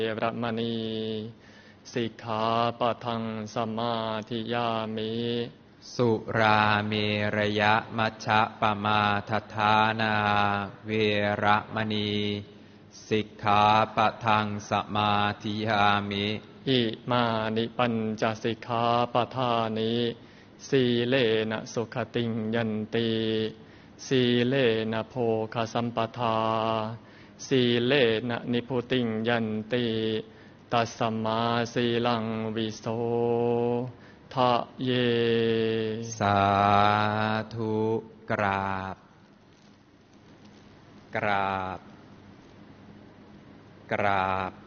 รมณีสิกขาปะทังสมาธิยามิสุราเมรยมัชฌะปมาทฐานาเวระมณีสิกขาปะทังสมาธิยามิอิมานิปัญจสิกขาปทานิสีเลนะสุขติงยันติสีเลนะโภคสัมปทาสีเลนะนิพุติงยันติตัสสมาสีลังวิโสทะเยสาธุกราบกราบกราบ